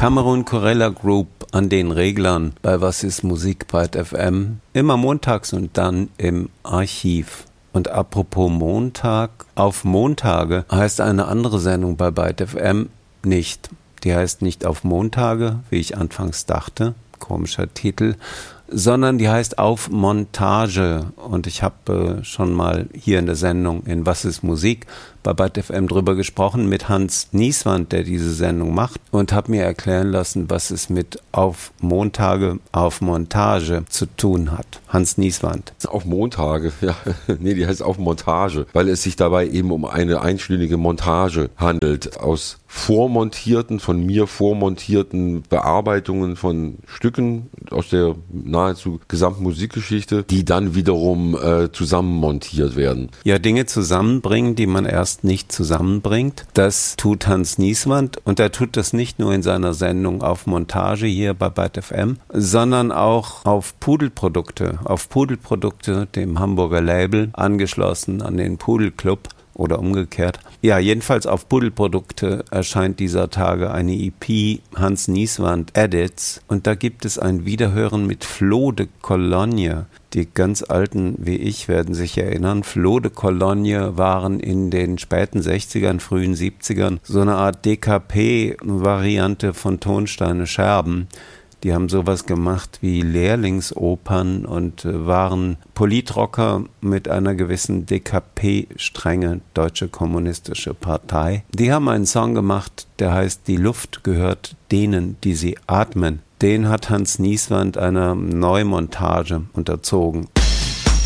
Cameron Corella Group an den Reglern bei Was ist Musik bei FM. Immer montags und dann im Archiv. Und apropos Montag, auf Montage heißt eine andere Sendung bei Byte FM nicht. Die heißt nicht auf Montage, wie ich anfangs dachte, komischer Titel, sondern die heißt auf Montage. Und ich habe schon mal hier in der Sendung in Was ist Musik bei Byte FM drüber gesprochen mit Hans Nieswand, der diese Sendung macht, und habe mir erklären lassen, was es mit auf Montage, auf Montage zu tun hat. Hans Nieswand. Auf Montage, ja. Nee, die heißt auf Montage, weil es sich dabei eben um eine einstündige Montage handelt aus vormontierten, von mir vormontierten Bearbeitungen von Stücken aus der nahezu gesamten Musikgeschichte, die dann wiederum zusammenmontiert werden. Ja, Dinge zusammenbringen, die man erst nicht zusammenbringt. Das tut Hans Nieswand, und er tut das nicht nur in seiner Sendung auf Montage hier bei Byte FM, sondern auch auf Pudelprodukte, dem Hamburger Label, angeschlossen an den Pudelclub oder umgekehrt. Ja, jedenfalls auf Pudelprodukte erscheint dieser Tage eine EP Hans Nieswand Edits, und da gibt es ein Wiederhören mit Flo de Cologne. Die ganz Alten wie ich werden sich erinnern, Flo de Cologne waren in den späten 60ern, frühen 70ern so eine Art DKP-Variante von Tonsteine Scherben. Die haben sowas gemacht wie Lehrlingsopern und waren Politrocker mit einer gewissen DKP-Strenge, Deutsche Kommunistische Partei. Die haben einen Song gemacht, der heißt Die Luft gehört denen, die sie atmen. Den hat Hans Nieswand einer Neumontage unterzogen.